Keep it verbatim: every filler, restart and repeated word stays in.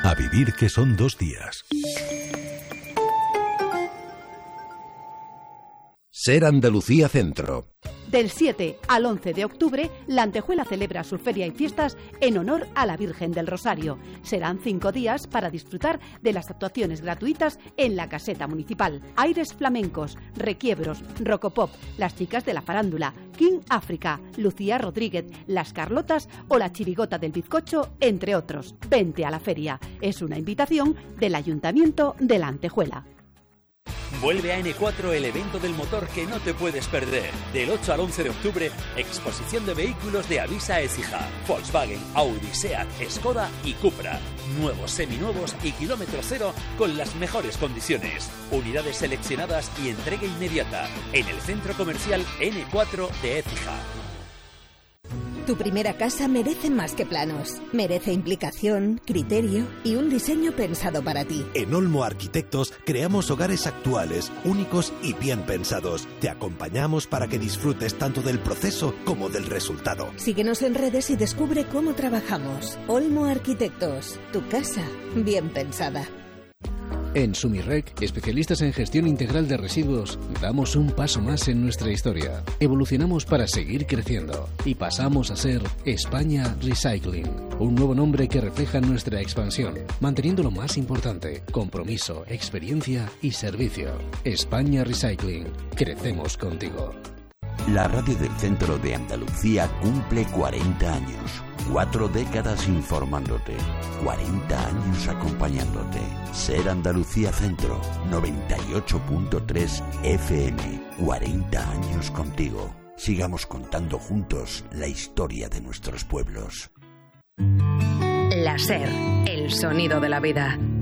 A vivir que son dos días. Ser Andalucía Centro. Del siete al once de octubre, La Antejuela celebra su feria y fiestas en honor a la Virgen del Rosario. Serán cinco días para disfrutar de las actuaciones gratuitas en la caseta municipal. Aires flamencos, requiebros, rocopop, las chicas de la farándula, King África, Lucía Rodríguez, las Carlotas o la chirigota del bizcocho, entre otros. Vente a la feria. Es una invitación del Ayuntamiento de La Antejuela. Vuelve a ene cuatro el evento del motor que no te puedes perder. Del ocho al once de octubre, exposición de vehículos de Avisa Écija, Volkswagen, Audi, Seat, Skoda y Cupra. Nuevos, seminuevos y kilómetro cero con las mejores condiciones. Unidades seleccionadas y entrega inmediata en el centro comercial ene cuatro de Écija. Tu primera casa merece más que planos. Merece implicación, criterio y un diseño pensado para ti. En Olmo Arquitectos creamos hogares actuales, únicos y bien pensados. Te acompañamos para que disfrutes tanto del proceso como del resultado. Síguenos en redes y descubre cómo trabajamos. Olmo Arquitectos, tu casa bien pensada. En Sumirrec, especialistas en gestión integral de residuos, damos un paso más en nuestra historia. Evolucionamos para seguir creciendo y pasamos a ser España Recycling, un nuevo nombre que refleja nuestra expansión, manteniendo lo más importante: compromiso, experiencia y servicio. España Recycling, crecemos contigo. La radio del centro de Andalucía cumple cuarenta años. Cuatro décadas informándote. cuarenta años acompañándote. Ser Andalucía Centro. noventa y ocho punto tres F M. cuarenta años contigo. Sigamos contando juntos la historia de nuestros pueblos. La SER. El sonido de la vida.